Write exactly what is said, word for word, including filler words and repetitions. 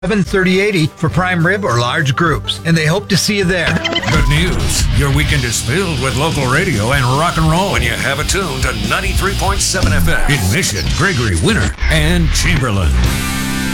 seven thirty eighty for prime rib or large groups, and they hope to see you there. Good news. Your weekend is filled with local radio and rock and roll when you have it tuned to ninety-three point seven F M in Mission, Gregory, Winter, and Chamberlain.